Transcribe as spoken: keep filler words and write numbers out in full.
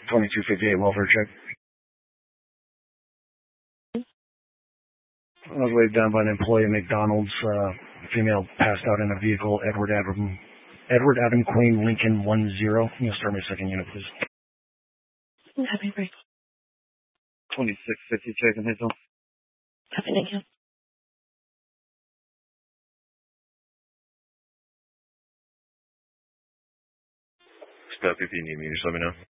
twenty-two fifty-eight welfare check. I was waved down by an employee at McDonald's. Uh, female passed out in a vehicle. Edward Adam, Edward Adam Queen Lincoln one zero. Can you start my second unit, please? Happy break. twenty-six fifty check in Hazel. Happy, thank you. Step, if you need me, just let me know.